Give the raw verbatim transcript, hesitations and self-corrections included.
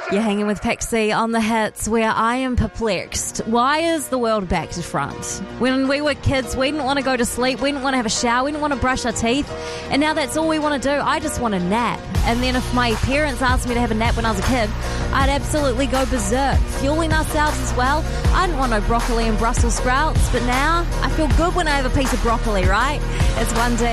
You're hanging with Pixie on the hits, where I am perplexed. Why is the world back to front? When we were kids, we didn't want to go to sleep, we didn't want to have a shower, we didn't want to brush our teeth, and now that's all we want to do. I just want a nap. And then if my parents asked me to have a nap when I was a kid, I'd absolutely go berserk, fueling ourselves as well. I didn't want no broccoli and Brussels sprouts, but now I feel good when I have a piece of broccoli, right? It's one day.